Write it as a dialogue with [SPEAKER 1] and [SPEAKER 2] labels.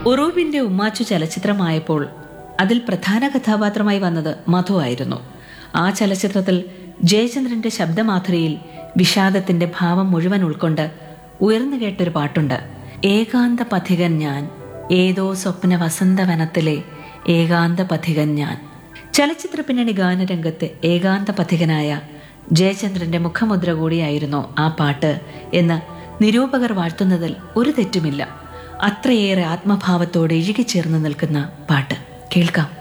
[SPEAKER 1] ഉറൂബിന്റെ ഉമ്മാച്ചു ചലച്ചിത്രമായപ്പോൾ അതിൽ പ്രധാന കഥാപാത്രമായി വന്നത് മധു ആയിരുന്നു. ആ ചലച്ചിത്രത്തിൽ ജയചന്ദ്രന്റെ ശബ്ദമാധുരിയിൽ വിഷാദത്തിന്റെ ഭാവം മുഴുവൻ ഉൾക്കൊണ്ട് ഉയർന്നു കേട്ടൊരു പാട്ടുണ്ട്. ഏകാന്ത പഥികൻ ഞാൻ, ഏതോ സ്വപ്ന വസന്തവനത്തിലെ ഏകാന്ത പഥികൻ ഞാൻ. ചലച്ചിത്ര പിന്നണി ഗാനരംഗത്തെ ഏകാന്ത പഥികനായ ജയചന്ദ്രന്റെ മുഖമുദ്ര കൂടിയായിരുന്നു ആ പാട്ട് എന്ന് നിരൂപകർ വാഴ്ത്തുന്നതിൽ ഒരു തെറ്റുമില്ല. അത്രയേറെ ആത്മഭാവത്തോടെ ഇഴുകിച്ചേർന്ന് നിൽക്കുന്ന പാട്ട് കേൾക്കാം.